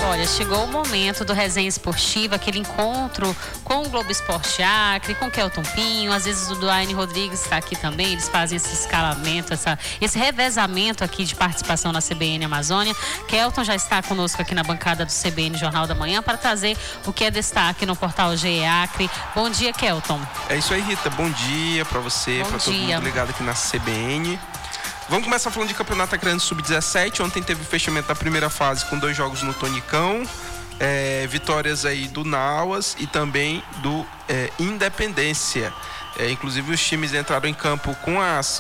Olha, chegou o momento do Resenha Esportiva, aquele encontro com o Globo Esporte Acre, com o Kelton Pinho, às vezes o Duane Rodrigues está aqui também, eles fazem esse escalamento, esse revezamento aqui de participação na CBN Amazônia. Kelton já está conosco aqui na bancada do CBN Jornal da Manhã para trazer o que é destaque no portal GE Acre. Bom dia, Kelton. É isso aí, Rita. Bom dia para você, para todo mundo ligado aqui na CBN. Vamos começar falando de Campeonato Acreano Sub-17. Ontem teve o fechamento da primeira fase com 2 jogos no Tonicão. Vitórias aí do Nauas e também do Independência. Inclusive os times entraram em campo com as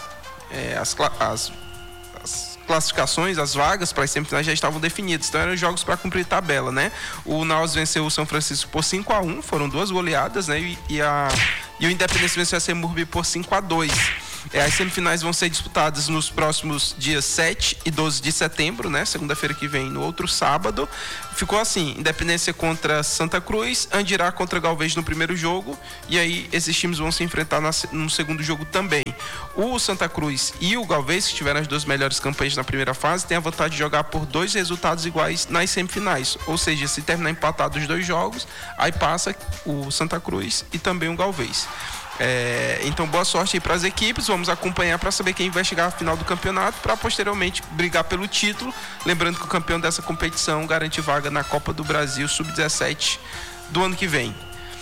classificações, as vagas para as semifinais já estavam definidas, então eram jogos para cumprir tabela, né? O Nauas venceu o São Francisco por 5-1, foram 2 goleadas, né? E o Independência venceu a Semurbi por 5-2. As semifinais vão ser disputadas nos próximos dias 7 e 12 de setembro, né? Segunda-feira que vem, no outro sábado. Ficou assim, Independência contra Santa Cruz, Andirá contra Galvez no primeiro jogo, e aí esses times vão se enfrentar no segundo jogo também. O Santa Cruz e o Galvez, que tiveram as 2 melhores campanhas na primeira fase, têm a vantagem de jogar por 2 resultados iguais nas semifinais. Ou seja, se terminar empatado os 2 jogos, aí passa o Santa Cruz e também o Galvez. Então boa sorte aí para as equipes, vamos acompanhar para saber quem vai chegar à final do campeonato para posteriormente brigar pelo título, lembrando que o campeão dessa competição garante vaga na Copa do Brasil Sub-17 do ano que vem.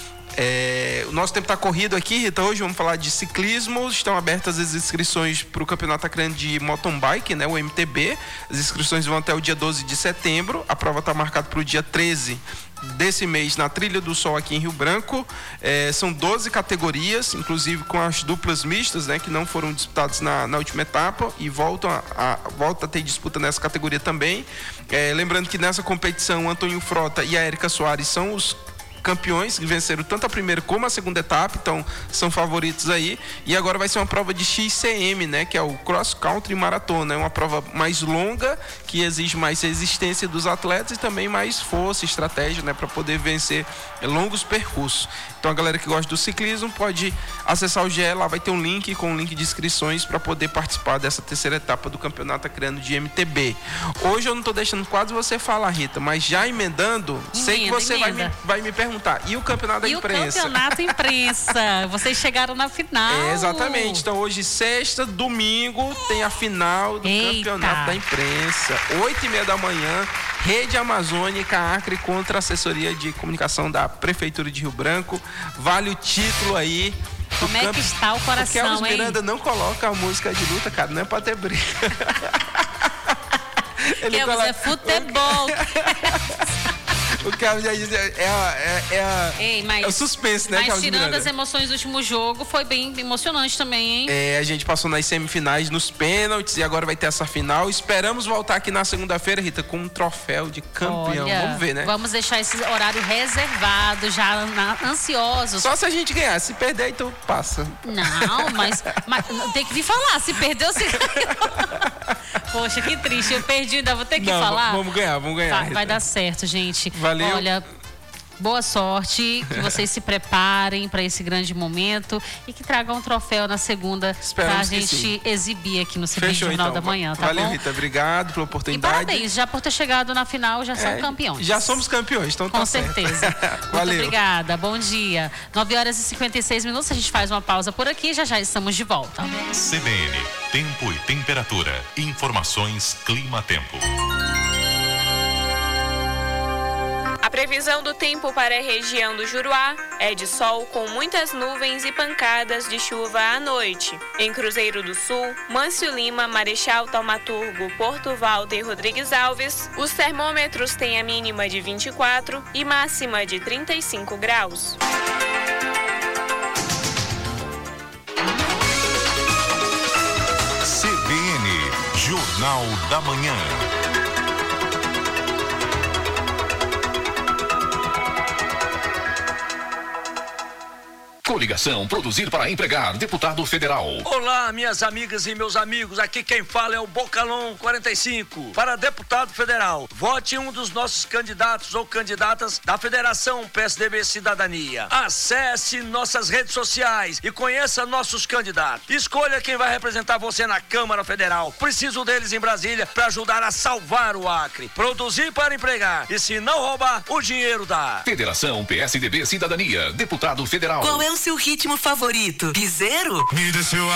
O nosso tempo está corrido aqui, Rita. Hoje vamos falar de ciclismo. Estão abertas as inscrições para o Campeonato Acreano de Mountain Bike, né, o MTB. As inscrições vão até o dia 12 de setembro. A prova está marcada para o dia 13 desse mês na Trilha do Sol aqui em Rio Branco. São 12 categorias, inclusive com as duplas mistas, né, que não foram disputadas na última etapa, e volta a ter disputa nessa categoria também. Lembrando que nessa competição o Antônio Frota e a Érica Soares são os campeões que venceram tanto a primeira como a segunda etapa, então são favoritos aí. E agora vai ser uma prova de XCM, né, que é o Cross Country Maratona. É uma prova mais longa, que exige mais resistência dos atletas e também mais força, estratégia, né, para poder vencer longos percursos. Então a galera que gosta do ciclismo pode acessar o GE, lá vai ter um link com um link de inscrições para poder participar dessa terceira etapa do Campeonato Acreano de MTB. Hoje eu não estou deixando quase você falar, Rita, mas já emendando, sei que você vai me perguntar. E o campeonato da imprensa? E o campeonato imprensa? Vocês chegaram na final. Exatamente. Então hoje, sexta, domingo, tem a final do campeonato da imprensa. 8h30 da manhã, Rede Amazônica Acre contra a assessoria de comunicação da Prefeitura de Rio Branco. Vale o título aí. Como é que está o coração, porque Elvis Miranda não coloca a música de luta, cara, não é pra ter briga. Elvis é futebol. O Kelvin já disse, é o suspense, né, mas tirando as emoções do último jogo, foi bem emocionante também, hein? A gente passou nas semifinais, nos pênaltis, e agora vai ter essa final. Esperamos voltar aqui na segunda-feira, Rita, com um troféu de campeão. Olha, vamos ver, né? Vamos deixar esse horário reservado, já ansiosos. Só se a gente ganhar. Se perder, então passa. Não, mas tem que vir falar. Se perdeu, se ganhou. Poxa, que triste. Eu perdi, ainda vou ter que falar. Vamos ganhar. Vai dar certo, gente. Valeu. Olha, boa sorte, que vocês se preparem para esse grande momento e que tragam um troféu na segunda para a gente exibir aqui no CBN Jornal da Manhã, tá Valeu, bom? Rita, obrigado pela oportunidade. E parabéns, já por ter chegado na final, já são campeões. Já somos campeões, então com certeza. Valeu. Muito obrigada, bom dia. 9h56, a gente faz uma pausa por aqui, já estamos de volta. CBN, tempo e temperatura. Informações Clima-Tempo. A previsão do tempo para a região do Juruá é de sol com muitas nuvens e pancadas de chuva à noite. Em Cruzeiro do Sul, Mâncio Lima, Marechal Taumaturgo, Porto Walter e Rodrigues Alves, os termômetros têm a mínima de 24 e máxima de 35 graus. CBN, Jornal da Manhã. Coligação Produzir para Empregar, deputado federal. Olá, minhas amigas e meus amigos, aqui quem fala é o Bocalon 45, para deputado federal. Vote em um dos nossos candidatos ou candidatas da Federação PSDB Cidadania. Acesse nossas redes sociais e conheça nossos candidatos. Escolha quem vai representar você na Câmara Federal. Preciso deles em Brasília para ajudar a salvar o Acre. Produzir para empregar e se não roubar, o dinheiro dá. Federação PSDB Cidadania, deputado federal. Qual é o seu ritmo favorito? Piseiro? Me desceu